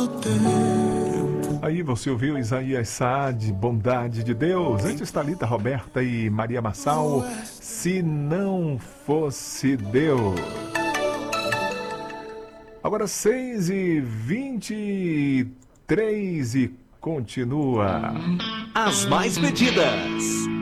Aí você ouviu Isaías Saad, Bondade de Deus. Antes Thalita Roberta e Maria Massal, Se Não Fosse Deus. Agora 6h23 e continua. As mais pedidas,